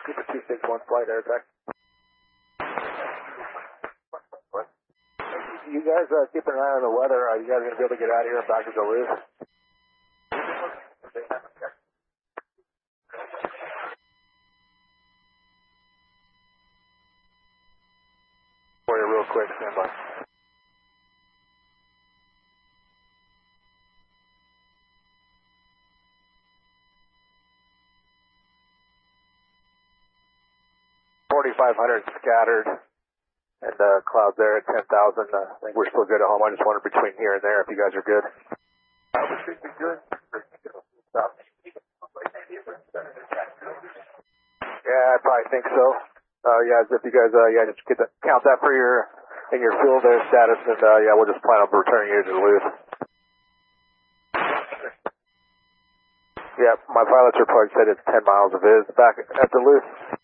Cooper 261 flight airback. You guys keep an eye on the weather. You guys going to be able to get out of here and back to Duluth? For you real quick, stand by. $4,500 scattered, and clouds there at 10,000. I think we're still good at home. I just wondered between here and there if you guys are good. We should be good. Yeah, I probably think so. Yeah, if you guys, just get count that for your fuel there status, and yeah, we'll just plan on returning you to Duluth. Yeah, my pilot's report said it's 10 miles of his back at Duluth.